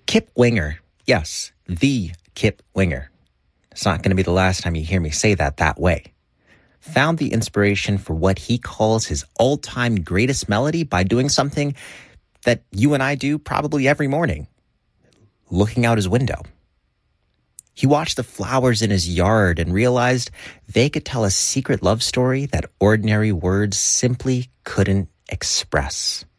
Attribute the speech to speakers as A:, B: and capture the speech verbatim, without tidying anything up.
A: Kip Winger. Yes, the Kip Winger. It's not going to be the last time you hear me say that that way. Found the inspiration for what he calls his all-time greatest melody by doing something that you and I do probably every morning, looking out his window. He watched the flowers in his yard and realized they could tell a secret love story that ordinary words simply couldn't express.